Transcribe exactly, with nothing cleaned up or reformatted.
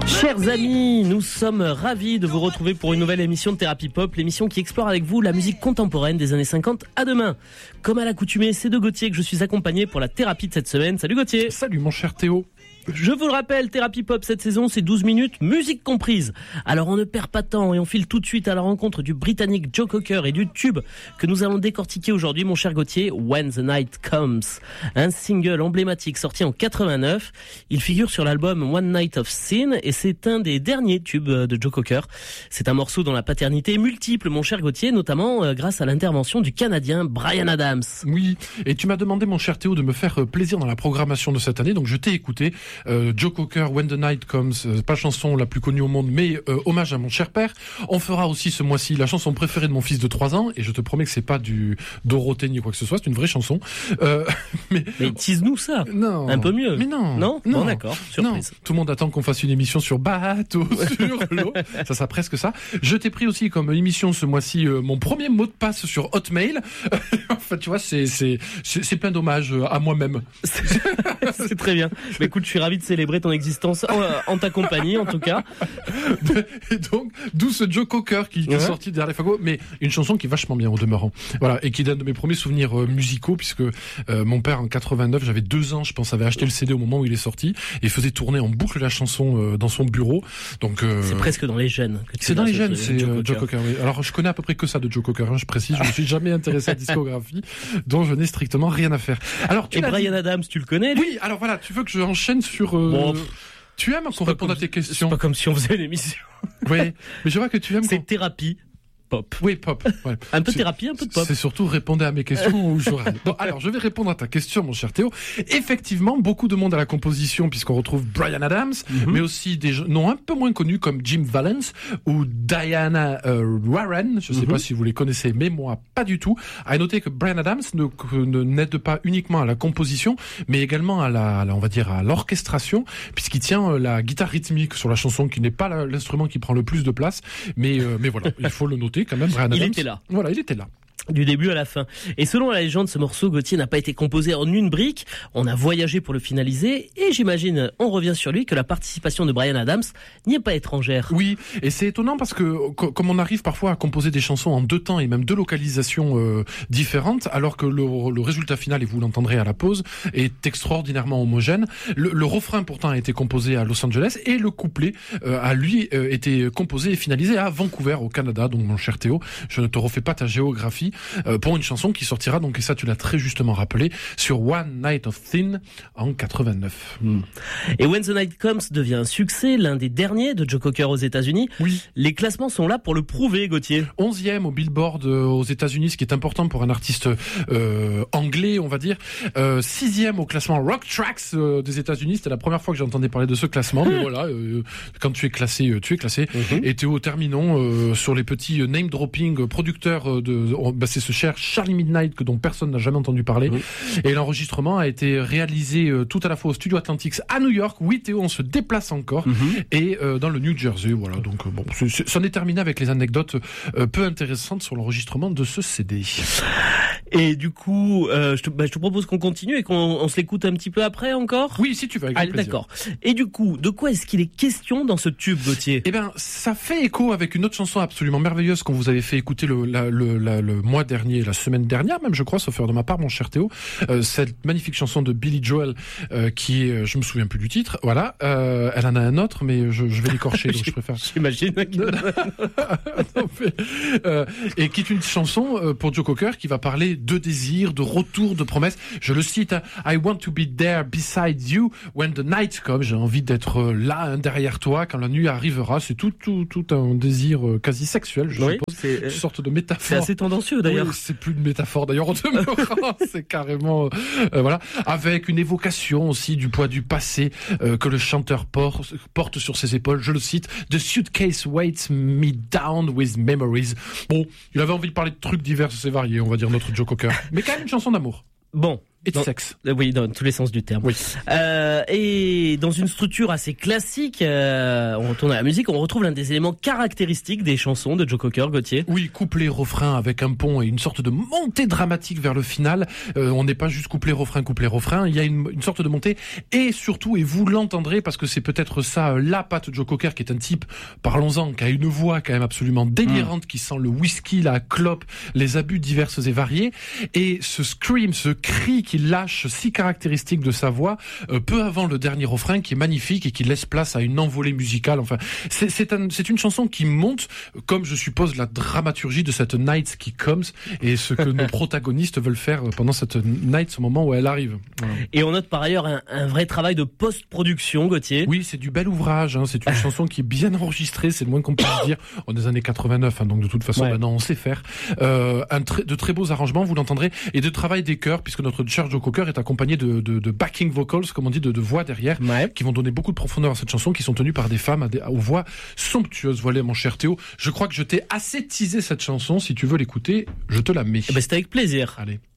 Chers amis, nous sommes ravis de vous retrouver pour une nouvelle émission de Thérapie Pop, l'émission qui explore avec vous la musique contemporaine des années cinquante à demain. Comme à l'accoutumée, c'est de Gauthier que je suis accompagné pour la thérapie de cette semaine. Salut Gauthier. Salut mon cher Théo. Je vous le rappelle, Thérapie Pop cette saison, c'est douze minutes, musique comprise. Alors on ne perd pas de temps et on file tout de suite à la rencontre du Britannique Joe Cocker et du tube que nous allons décortiquer aujourd'hui, mon cher Gauthier, When the Night Comes. Un single emblématique sorti en quatre-vingt-neuf. Il figure sur l'album One Night of Sin et c'est un des derniers tubes de Joe Cocker. C'est un morceau dont la paternité est multiple, mon cher Gauthier, notamment euh, grâce à l'intervention du Canadien Bryan Adams. Oui, et tu m'as demandé, mon cher Théo, de me faire plaisir dans la programmation de cette année, donc je t'ai écouté. Euh, Joe Cocker, When the Night Comes, euh, pas chanson la plus connue au monde, mais euh, hommage à mon cher père. On fera aussi ce mois-ci la chanson préférée de mon fils de trois ans, et je te promets que c'est pas du Dorothée ni quoi que ce soit, c'est une vraie chanson. Euh, mais mais tease-nous ça, non, un peu mieux. Mais non, non, non, bon, d'accord, surprise. Non. Tout le monde attend qu'on fasse une émission sur bateau sur l'eau, ça sera presque ça. Je t'ai pris aussi comme émission ce mois-ci euh, mon premier mot de passe sur Hotmail. Enfin, tu vois, c'est c'est c'est, c'est plein d'hommages à moi-même. C'est très bien. Mais écoute, je suis ravi de célébrer ton existence en, en ta compagnie, en tout cas. Et donc, d'où ce Joe Cocker qui, qui ouais. est sorti derrière les fagots, mais une chanson qui est vachement bien au demeurant. Voilà, et qui est un de mes premiers souvenirs euh, musicaux, puisque euh, mon père en quatre-vingt-neuf, j'avais deux ans, je pense, avait acheté le C D au moment où il est sorti et faisait tourner en boucle la chanson euh, dans son bureau. Donc euh, c'est presque dans les gènes. Que tu c'est dans les gènes, ce, c'est Joe Cocker. Joe Cocker oui. Alors je connais à peu près que ça de Joe Cocker. Hein, je précise, je me suis jamais intéressé à la discographie, dont je n'ai strictement rien à faire. Alors tu et Bryan Adams, tu le connais lui? Oui. Alors voilà, tu veux que je enchaîne sur euh, bon, tu aimes qu'on réponde à tes questions? C'est pas comme si on faisait une émission. Oui, mais je vois que tu aimes. C'est qu'on... thérapie. Pop. Oui, pop. Ouais. Un peu de c'est, thérapie, un peu de pop. C'est surtout répondre à mes questions ou je râle. Bon, alors, je vais répondre à ta question, mon cher Théo. Effectivement, beaucoup de monde à la composition, puisqu'on retrouve Bryan Adams, mm-hmm. mais aussi des noms un peu moins connus comme Jim Vallance ou Diana euh, Warren. Je ne sais mm-hmm. pas si vous les connaissez, mais moi, pas du tout. À noter que Bryan Adams ne, ne n'aide pas uniquement à la composition, mais également à la, à la on va dire, à l'orchestration, puisqu'il tient euh, la guitare rythmique sur la chanson, qui n'est pas la, l'instrument qui prend le plus de place, mais, euh, mais voilà, il faut le noter. Quand même, Bryan Adams. Il était là. Voilà, il était là. Du début à la fin. Et selon la légende, ce morceau, Gauthier, n'a pas été composé en une brique. On a voyagé pour le finaliser. Et j'imagine, on revient sur lui, que la participation de Bryan Adams n'y est pas étrangère. Oui, et c'est étonnant parce que comme on arrive parfois à composer des chansons en deux temps et même deux localisations euh, différentes, alors que le, le résultat final, et vous l'entendrez à la pause, est extraordinairement homogène. Le, le refrain pourtant a été composé à Los Angeles et le couplet euh, a lui euh, été composé et finalisé à Vancouver, au Canada. Donc mon cher Théo, je ne te refais pas ta géographie. Euh, pour une chanson qui sortira, donc, et ça tu l'as très justement rappelé, sur One Night of Sin en quatre-vingt-neuf. Mm. Et When the Night Comes devient un succès, l'un des derniers de Joe Cocker aux États-Unis. Oui. Les classements sont là pour le prouver, Gauthier. onzième au Billboard euh, aux États-Unis, ce qui est important pour un artiste euh, anglais, on va dire. Euh, sixième au classement Rock Tracks euh, des États-Unis. C'était la première fois que j'entendais parler de ce classement. Mais voilà, euh, quand tu es classé, euh, tu es classé. Mm-hmm. Et Théo, terminons euh, sur les petits name dropping producteurs de. Bah, c'est ce cher Charlie Midnight que dont personne n'a jamais entendu parler. Oui. Et l'enregistrement a été réalisé euh, tout à la fois au Studio Atlantics à New York. Oui, Théo, on se déplace encore. Mm-hmm. Et euh, dans le New Jersey. Voilà. Donc euh, bon, c'est, c'est, c'en est terminé avec les anecdotes euh, peu intéressantes sur l'enregistrement de ce C D. Et du coup, euh, je, te, bah, je te propose qu'on continue et qu'on on se l'écoute un petit peu après encore. Oui, si tu veux. Avec Allez, plaisir. D'accord. Et du coup, de quoi est-ce qu'il est question dans ce tube, Gauthier? Eh ben, ça fait écho avec une autre chanson absolument merveilleuse qu'on vous avait fait écouter le, la, le, la, le mois dernier, la semaine dernière même, je crois, sauf erreur de ma part, mon cher Théo. Euh, cette magnifique chanson de Billy Joel, euh, qui est, je me souviens plus du titre. Voilà. Euh, elle en a un autre, mais je, je vais l'écorcher, donc je préfère. J'imagine. non, mais, euh, et qui est une chanson euh, pour Joe Cocker qui va parler de désir, de retour, de promesse. Je le cite, I want to be there beside you when the night comes. J'ai envie d'être là, derrière toi, quand la nuit arrivera. C'est tout, tout, tout un désir quasi sexuel, je oui, suppose. C'est une sorte de métaphore. C'est assez tendancieux, d'ailleurs. Oui, c'est plus une métaphore, d'ailleurs, en demeurant. C'est carrément, euh, voilà. Avec une évocation aussi du poids du passé, euh, que le chanteur porte, porte sur ses épaules. Je le cite, The suitcase weights me down with memories. Bon, il avait envie de parler de trucs divers et variés, on va dire, notre Joe Cocker. Mais quand même une chanson d'amour. Bon, Et de dans, sexe. Oui, dans tous les sens du terme. Oui. Euh, et dans une structure assez classique, euh, on retourne à la musique, on retrouve l'un des éléments caractéristiques des chansons de Joe Cocker, Gauthier. Oui, couplet, refrain avec un pont et une sorte de montée dramatique vers le final. Euh, on n'est pas juste couplet, refrain, couplet, refrain. Il y a une, une sorte de montée. Et surtout, et vous l'entendrez, parce que c'est peut-être ça, euh, la patte Joe Cocker, qui est un type, parlons-en, qui a une voix quand même absolument délirante, mmh. qui sent le whisky, la clope, les abus divers et variés. Et ce scream, ce cri qu'il lâche, si caractéristique de sa voix, euh, peu avant le dernier refrain, qui est magnifique et qui laisse place à une envolée musicale. Enfin, c'est, c'est, un, c'est une chanson qui monte, comme je suppose la dramaturgie de cette Night qui comes, et ce que nos protagonistes veulent faire pendant cette Night, au moment où elle arrive. Voilà. Et on note par ailleurs un, un vrai travail de post-production, Gauthier. Oui, c'est du bel ouvrage, hein. C'est une chanson qui est bien enregistrée, c'est le moins qu'on puisse dire. On est des années quatre-vingt-neuf, hein, donc de toute façon, ouais. maintenant on sait faire. Euh, un tr- de très beaux arrangements, vous l'entendrez, et de travail des chœurs, puisque notre cher Joe Cocker est accompagné de, de, de backing vocals, comme on dit, de, de voix derrière, ouais. qui vont donner beaucoup de profondeur à cette chanson, qui sont tenues par des femmes à des, aux voix somptueuses. Voilà, mon cher Théo, je crois que je t'ai assez teasé cette chanson. Si tu veux l'écouter, je te la mets. Eh ben, c'est avec plaisir. Allez.